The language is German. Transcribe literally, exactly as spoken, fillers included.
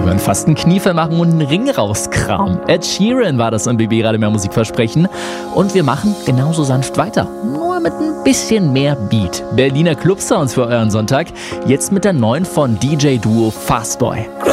würden fast einen Kniefall machen und einen Ring rauskramen. Ed Sheeran war das im B B Radio Mehr Musikversprechen. Und wir machen genauso sanft weiter. Nur mit ein bisschen mehr Beat. Berliner Club-Sounds für euren Sonntag. Jetzt mit der neuen von D J-Duo Fastboy.